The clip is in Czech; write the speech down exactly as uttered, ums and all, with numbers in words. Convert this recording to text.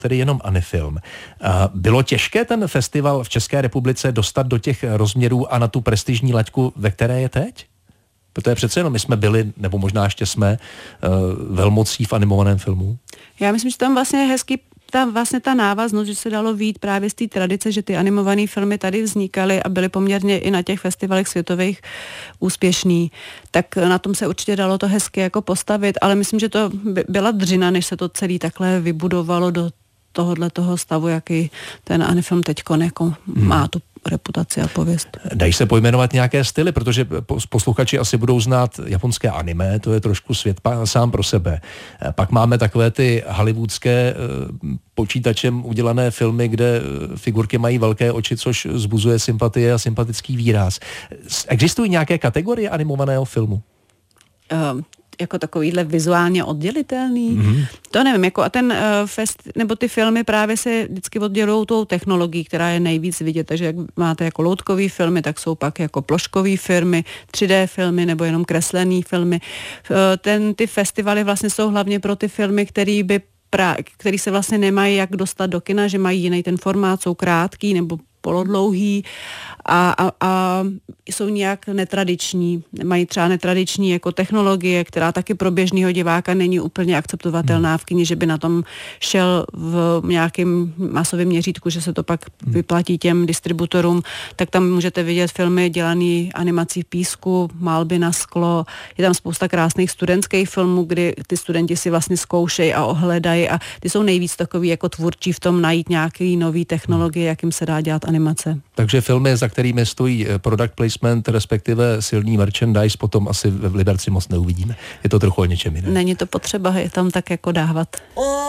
tedy jenom Anifilm. Bylo těžké ten festival v České republice dostat do těch rozměrů a na tu prestižní laťku, ve které je teď? Protože přece jenom my jsme byli, nebo možná ještě jsme, velmocí v animovaném filmu. Já myslím, že tam vlastně je hezký ta, vlastně ta návaznost, že se dalo vyjít právě z té tradice, že ty animované filmy tady vznikaly a byly poměrně i na těch festivalech světových úspěšný, tak na tom se určitě dalo to hezky jako postavit, ale myslím, že to by byla dřina, než se to celé takhle vybudovalo do tohohle toho stavu, jaký ten Anifilm teďko jako hmm. má tu reputaci a pověst. Dají se pojmenovat nějaké styly, protože posluchači asi budou znát japonské anime, to je trošku svět sám pro sebe. Pak máme takové ty hollywoodské počítačem udělané filmy, kde figurky mají velké oči, což vzbuzuje sympatie a sympatický výraz. Existují nějaké kategorie animovaného filmu? Um. jako takovýhle vizuálně oddělitelný. Mm-hmm. To nevím, jako a ten uh, fest, nebo ty filmy právě se vždycky oddělují tou technologií, která je nejvíc vidět, takže jak máte jako loutkový filmy, tak jsou pak jako ploškový filmy, tři dé filmy nebo jenom kreslený filmy. Uh, ten, ty festivaly vlastně jsou hlavně pro ty filmy, který by pra, který se vlastně nemají jak dostat do kina, že mají jiný ten formát, jsou krátký nebo polodlouhý a, a, a jsou nějak netradiční. Mají třeba netradiční jako technologie, která taky pro běžného diváka není úplně akceptovatelná v kině, že by na tom šel v nějakém masovém měřítku, že se to pak vyplatí těm distributorům, tak tam můžete vidět filmy dělané animací v písku, malby na sklo, je tam spousta krásných studentských filmů, kdy ty studenti si vlastně zkoušejí a ohledají a ty jsou nejvíc takový jako tvůrčí v tom najít nějaký nový technologie, jakým se dá dělat animace. Takže filmy, za kterými stojí product placement, respektive silný merchandise, potom asi v Liberci moc neuvidíme. Je to trochu o něčem jiném. Není to potřeba je tam tak jako dávat.